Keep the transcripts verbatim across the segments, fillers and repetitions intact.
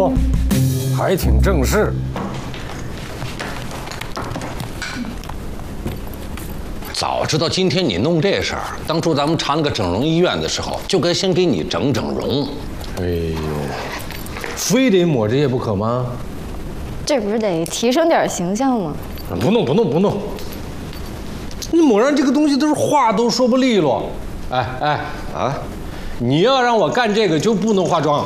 不？还挺正式。 早知道今天你弄这事儿，当初咱们查那个整容医院的时候，就该先给你整整容。 哎呦，非得抹这些不可吗？ 这不是得提升点形象吗？ 不弄不弄不弄，你抹上这个东西都是话都说不利落。哎哎啊， 你要让我干这个就不能化妆。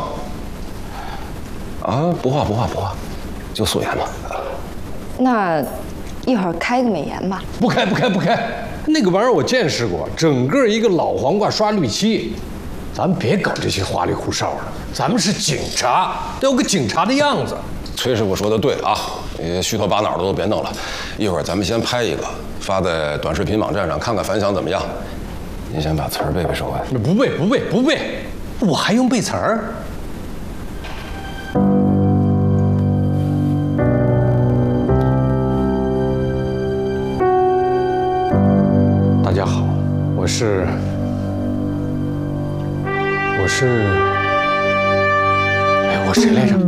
啊，不化不化不化，就素颜嘛。 那一会儿开个美颜吧。 不开不开不开，那个玩意儿我见识过，整个一个老黄瓜刷绿漆。咱们别搞这些花里胡哨的，咱们是警察，得有个警察的样子。 崔师傅说的对啊，你虚头巴脑的都别弄了。一会儿咱们先拍一个，发在短视频网站上，看看反响怎么样。您先把词儿背背手腕。 不背不背不背，我还用背词儿？大家好，我是我是哎，我谁来着？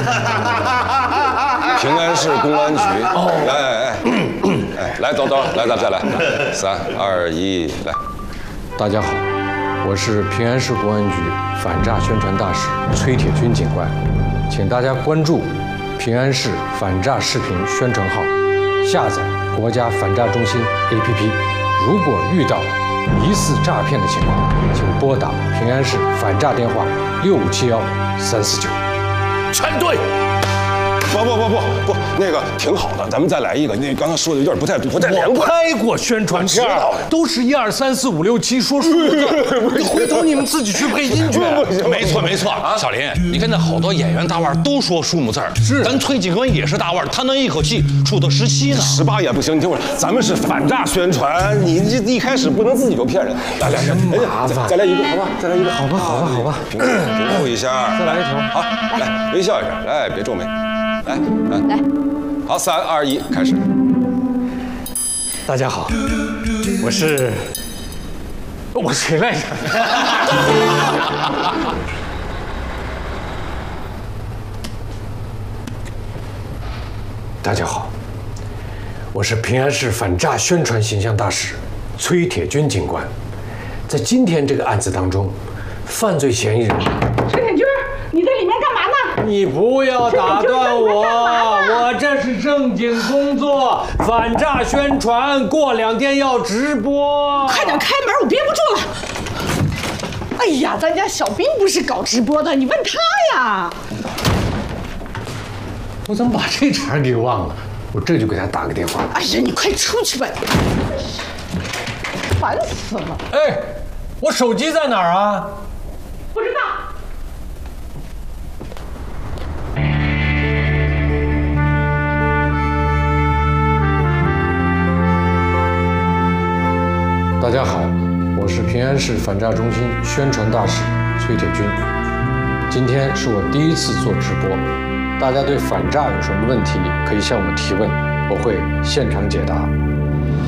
平安市公安局。哦，来哎哎哎，来走走，来咱们再来，三二一，来。 大家好，我是平安市公安局反诈宣传大使崔铁军警官，请大家关注平安市反诈视频宣传号，下载国家反诈中心 A P P。如果遇到疑似诈骗的情况，请拨打平安市反诈电话六五七幺三四九。 全对。不不不不不，那个挺好的，咱们再来一个。那刚才说的有点不太不太连贯。 拍过宣传片，都是一二三四五六七说数字，回头你们自己去配音去。 没错没错，小林，你看那好多演员大腕都说数目字儿， 是， 咱崔警官也是大腕，他能一口气出到十七呢。 十八也不行，你听我说，咱们是反诈宣传，你这一开始不能自己就骗人。来来来， 麻烦， 再来一个，好吧？再来一个， 好吧好吧好吧， 平平复一下， 再来一条， 好，来微笑一下，来别皱眉。来来来，好，三二一，开始。 大家好，我是我谁来着？大家好，我是平安市反诈宣传形象大使崔铁军警官。在今天这个案子当中，犯罪嫌疑人崔铁军，你在里面干嘛呢？ 你不要打断我，我这是正经工作，反诈宣传，过两天要直播。 快点开门，我憋不住了。哎呀，咱家小兵不是搞直播的，你问他呀。 我怎么把这茬给忘了？我这就给他打个电话。 哎呀，你快出去吧，烦死了。 哎，我手机在哪儿啊？ 不知道。 大家好，我是平安市反诈中心宣传大使崔铁军。今天是我第一次做直播，大家对反诈有什么问题可以向我提问，我会现场解答。